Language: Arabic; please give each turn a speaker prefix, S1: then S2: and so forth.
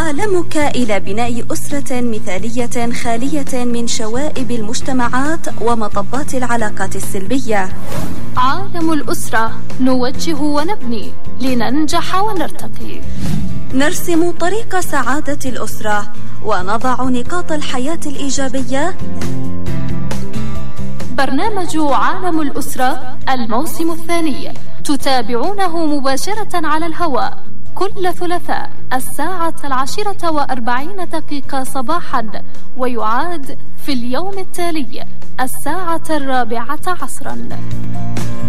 S1: عالمك إلى بناء أسرة مثالية خالية من شوائب المجتمعات ومطبات العلاقات السلبية.
S2: عالم الأسرة، نوجه ونبني لننجح ونرتقي.
S1: نرسم طريق سعادة الأسرة ونضع نقاط الحياة الإيجابية.
S2: برنامج عالم الأسرة الموسم الثاني تتابعونه مباشرة على الهواء كل ثلاثاء 10:40 صباحا، ويعاد في اليوم التالي 4:00 عصرا.